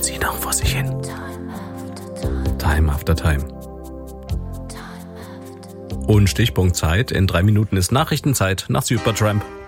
sie noch vor sich hin. Time after time. Und Stichpunkt Zeit. In 3 Minuten ist Nachrichtenzeit nach Supertramp.